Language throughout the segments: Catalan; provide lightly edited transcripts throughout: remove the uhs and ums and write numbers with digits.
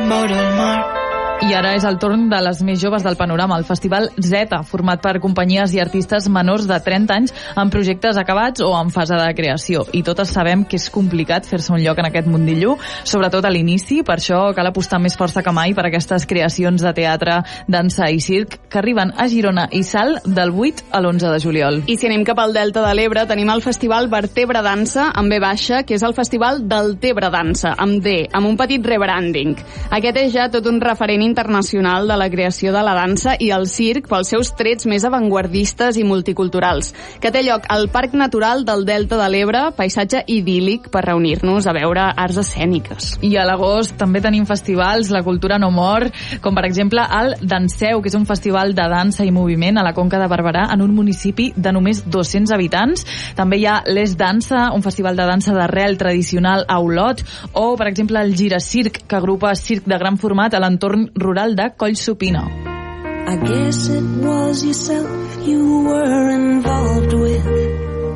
vora el mar. I ara és el torn de les més joves del panorama, el Festival Z, format per companyies i artistes menors de 30 anys amb projectes acabats o en fase de creació. I totes sabem que és complicat fer-se un lloc en aquest mundillo, sobretot a l'inici, per això cal apostar més força que mai per aquestes creacions de teatre, dansa i circ que arriben a Girona i Salt del 8 a l'11 de juliol. I si anem cap al Delta de l'Ebre, tenim el Festival Vertebra Dansa, amb B baixa, que és el Festival del Tebre Dansa, amb D, amb un petit rebranding. Aquest és ja tot un referent internacional de la creació de la dansa i el circ pels seus trets més avantguardistes i multiculturals, que té lloc al Parc Natural del Delta de l'Ebre, paisatge idíl·lic per reunir-nos a veure arts escèniques. I a l'agost també tenim festivals, la cultura no mor, com per exemple el Danseu, que és un festival de dansa i moviment a la Conca de Barberà en un municipi de només 200 habitants. També hi ha l'Es Dansa, un festival de dansa d'arrel tradicional a Olot, o per exemple el Giracirc, que agrupa circ de gran format a l'entorn rural de Collsupina. I guess it was yourself you were involved with.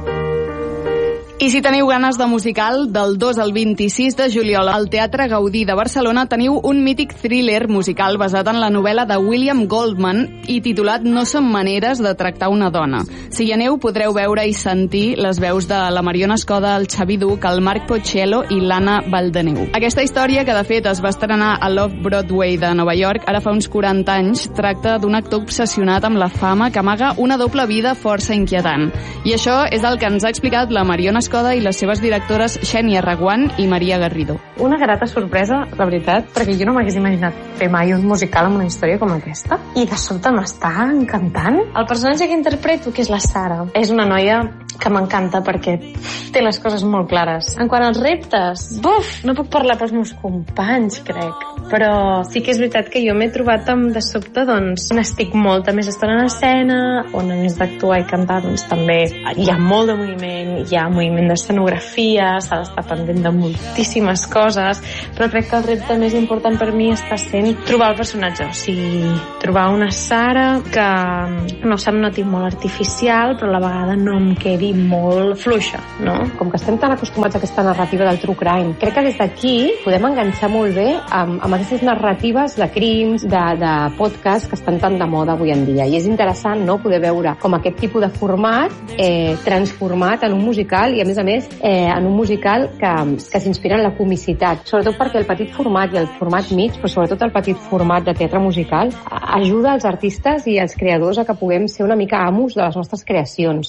I si teniu ganes de musical, del 2 al 26 de juliol al Teatre Gaudí de Barcelona teniu un mític thriller musical basat en la novel·la de William Goldman i titulat No són maneres de tractar una dona. Si hi aneu podreu veure i sentir les veus de la Mariona Escoda, el Xavi Duc, el Marc Pocchello i l'Anna Valdeneu. Aquesta història, que de fet es va estrenar a l'Off-Broadway de Nova York ara fa uns 40 anys, tracta d'un actor obsessionat amb la fama que amaga una doble vida força inquietant. I això és el que ens ha explicat la Mariona Escoda i les seves directores Xènia Reguant i Maria Garrido. Una grata sorpresa, la veritat, perquè jo no m'hagués imaginat fer mai un musical amb una història com aquesta, i de sobte m'està encantant. El personatge que interpreto, que és la Sara, és una noia que m'encanta perquè té les coses molt clares. En quant als reptes, no puc parlar pels meus companys, crec, però sí que és veritat que jo m'he trobat de sobte, doncs, estic molta més estona en escena, on a més d'actuar i cantar, doncs també hi ha molt de moviment, hi ha moviment d'escenografia, s'ha d'estar pendent de moltíssimes coses, però crec que el repte més important per mi està sent trobar el personatge, o sigui, trobar una Sara que no se'm noti molt artificial, però a la vegada no em quedi molt fluixa, no? Com que estem tan acostumats a aquesta narrativa del true crime, crec que des d'aquí podem enganxar molt bé amb aquestes narratives de crims, de podcasts que estan tan de moda avui en dia. I és interessant, no?, poder veure com aquest tipus de format transformat en un musical, i a més en un musical que s'inspira en la comicitat, sobretot perquè el petit format i el format mig, però sobretot el petit format de teatre musical, ajuda als artistes i als creadors a que puguem ser una mica amos de les nostres creacions.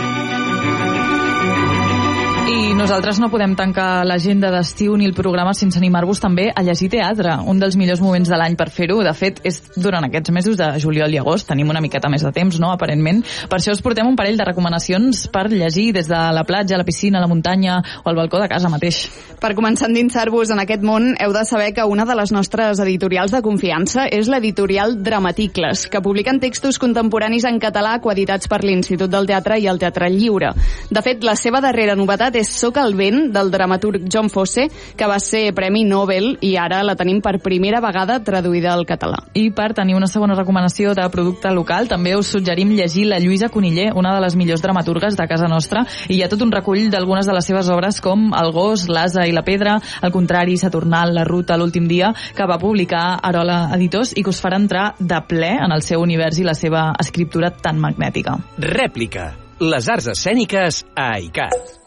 I nosaltres no podem tancar l'agenda d'estiu ni el programa sense animar-vos també a llegir teatre, un dels millors moments de l'any per fer-ho. De fet, és durant aquests mesos de juliol i agost, tenim una miqueta més de temps, no?, aparentment. Per això us portem un parell de recomanacions per llegir des de la platja, la piscina, la muntanya o el balcó de casa mateix. Per començar a endinsar-vos en aquest món, heu de saber que una de les nostres editorials de confiança és l'editorial Dramaticles, que publiquen textos contemporanis en català coeditats per l'Institut del Teatre i el Teatre Lliure. De fet, la seva darrera novetat és Soc el vent, del dramaturg John Fosse, que va ser Premi Nobel, i ara la tenim per primera vegada traduïda al català. I per tenir una segona recomanació de producte local, també us suggerim llegir la Lluïsa Coniller, una de les millors dramaturgues de casa nostra, i hi ha tot un recull d'algunes de les seves obres com El gos, l'ase i la pedra, El contrari, Saturnal, La ruta, L'últim dia, que va publicar Arola Editors i que us farà entrar de ple en el seu univers i la seva escriptura tan magnètica. Rèplica. Les arts escèniques a ICAT.